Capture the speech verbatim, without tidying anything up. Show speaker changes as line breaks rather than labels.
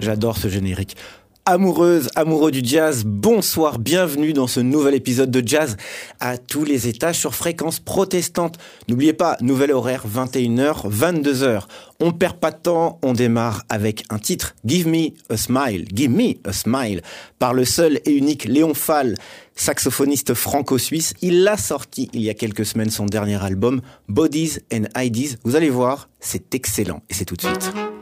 j'adore ce générique. Amoureuse, amoureux du jazz, bonsoir, bienvenue dans ce nouvel épisode de Jazz à tous les étages sur fréquence protestante. N'oubliez pas, nouvel horaire, vingt et une heures, vingt-deux heures. On perd pas de temps, on démarre avec un titre, Give Me a Smile, Give Me a Smile, par le seul et unique Léon Fall, saxophoniste franco-suisse. Il a sorti il y a quelques semaines son dernier album, Bodies and I Ds. Vous allez voir, c'est excellent et c'est tout de suite.